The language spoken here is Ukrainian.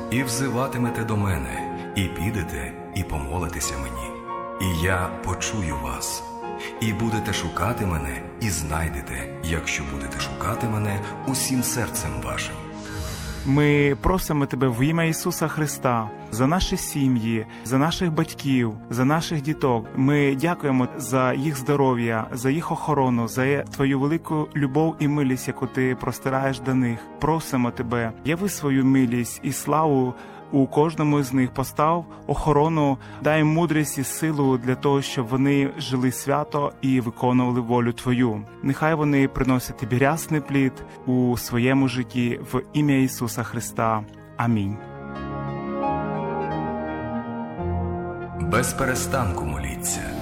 і взиватимете до мене, і підете, і помолитеся мені. І я почую вас. І будете шукати мене, і знайдете, якщо будете шукати мене усім серцем вашим. Ми просимо Тебе в ім'я Ісуса Христа за наші сім'ї, за наших батьків, за наших діток. Ми дякуємо за їх здоров'я, за їх охорону, за Твою велику любов і милість, яку Ти простираєш до них. Просимо Тебе, яви свою милість і славу у кожному з них, постав охорону, дай мудрість і силу для того, щоб вони жили свято і виконували волю Твою. Нехай вони приносять Тобі рясний плід у своєму житті в ім'я Ісуса Христа. Амінь. Без перестанку моліться.